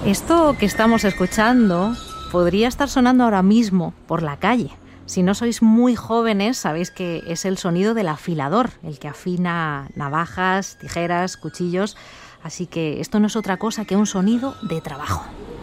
Esto que estamos escuchando podría estar sonando ahora mismo por la calle. Si no sois muy jóvenes, sabéis que es el sonido del afilador, el que afina navajas, tijeras, cuchillos. Así que esto no es otra cosa que un sonido de trabajo.